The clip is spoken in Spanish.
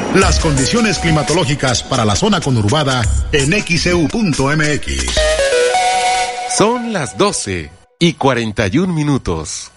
Las condiciones climatológicas para la zona conurbada en xeu.mx. Son las 12:41.